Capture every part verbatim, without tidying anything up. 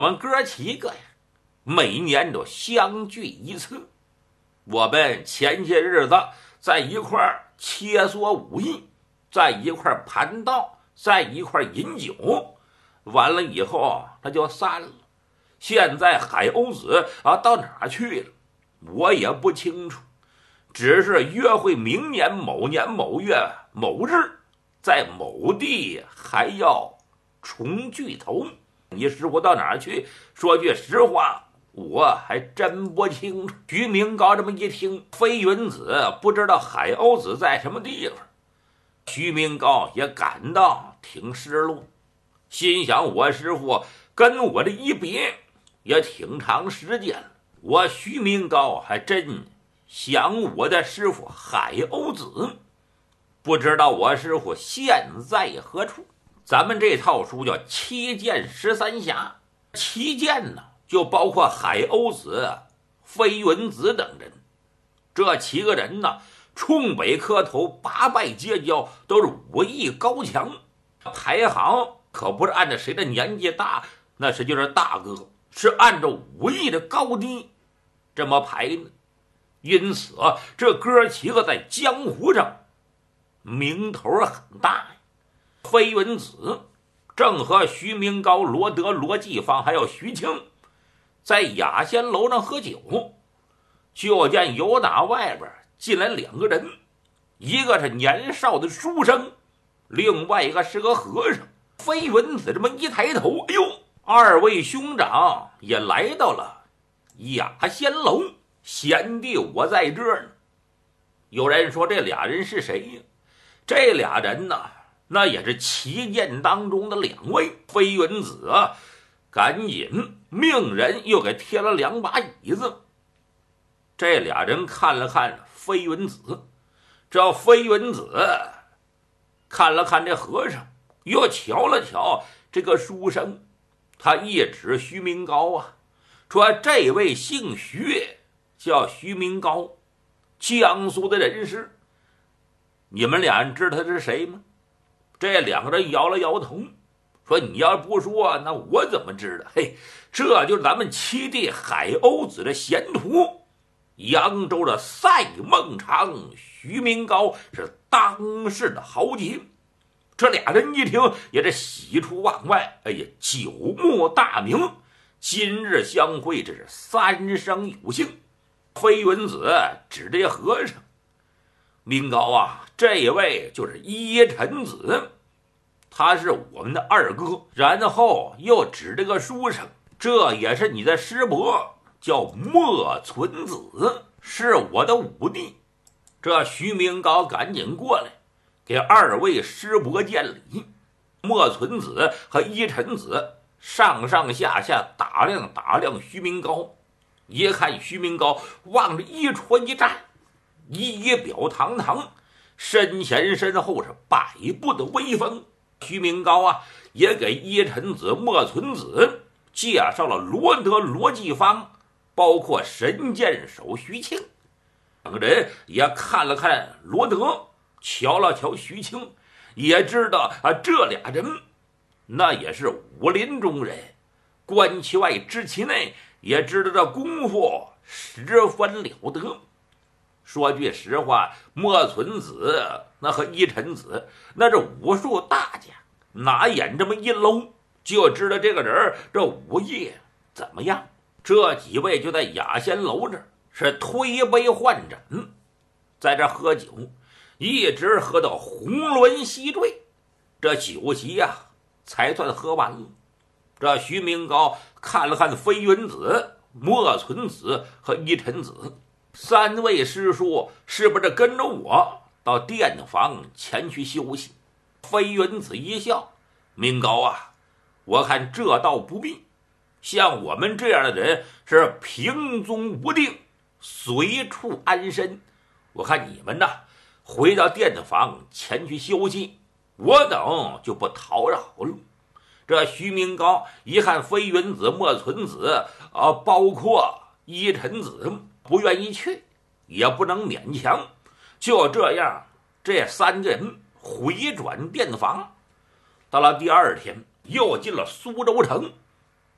我们哥几个呀，每年都相聚一次。我们前些日子在一块儿切磋武艺，在一块儿盘道，在一块儿饮酒，完了以后那就散了。现在海鸥子啊到哪儿去了，我也不清楚，只是约会明年某年某月某日，在某地还要重聚头。你师傅到哪儿去？说句实话，我还真不清楚。徐明高这么一听，飞云子不知道海鸥子在什么地方，徐明高也感到挺失落，心想我师傅跟我的一别也挺长时间了，我徐明高还真想我的师傅海鸥子，不知道我师傅现在何处。咱们这套书叫七剑十三侠，七剑呢就包括海鸥子、飞云子等人。这七个人呢，冲北磕头，八拜结交，都是武艺高强，排行可不是按照谁的年纪大，那是就是大哥，是按照武艺的高低这么排呢。因此啊，这哥几个在江湖上名头很大呀。飞云子正和徐明高、罗德、罗继芳还有徐庆在雅仙楼上喝酒，就见由打外边进来两个人，一个是年少的书生，另外一个是个和尚。飞云子这么一抬头，哎呦，二位兄长也来到了雅仙楼，贤弟我在这儿呢。有人说这俩人是谁呀？这俩人呢，那也是旗舰当中的两位。飞云子啊，赶紧命人又给贴了两把椅子。这俩人看了看飞云子，这飞云子看了看这和尚，又瞧了瞧这个书生，他一指徐明高啊，说这位姓徐，叫徐明高，江苏的人士。你们俩人知道他是谁吗？这两个人摇了摇头，说你要不说，那我怎么知道？嘿，这就是咱们七弟海鸥子的贤徒，扬州的赛孟长徐明高，是当世的豪杰。这俩人一听也是喜出望外，哎呀，久慕大名，今日相会，这是三生有幸。飞云子指这和尚，明高啊，这位就是依臣子，他是我们的二哥。然后又指这个书生，这也是你的师伯，叫莫存子，是我的五弟。这徐明高赶紧过来给二位师伯见礼。莫存子和依臣子上上下下打量打量徐明高，一看徐明高往着一戳一站，仪表堂堂，身前身后是百步的威风。徐明高啊，也给依臣子、莫存子介绍了罗德、罗继芳，包括神箭手徐庆。两个人也看了看罗德，瞧了瞧徐庆，也知道啊，这俩人那也是武林中人，观其外知其内，也知道这功夫十分了得。说句实话，莫存子那和依臣子那是武术大家，拿眼这么一搂就知道这个人这武艺怎么样。这几位就在雅仙楼这儿是推杯换盏，在这喝酒，一直喝到红轮西坠，这酒席呀、啊、才算喝完了。这徐明高看了看飞云子、莫存子和依臣子，三位师叔是不是跟着我到店房前去休息？飞云子一笑，明高啊，我看这倒不必，像我们这样的人是平踪无定，随处安身，我看你们呢回到店房前去休息，我等就不叨扰了。这徐明高一看飞云子、莫存子啊，包括依臣子不愿意去，也不能勉强，就这样，这三个人回转店房。到了第二天，又进了苏州城，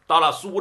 到了苏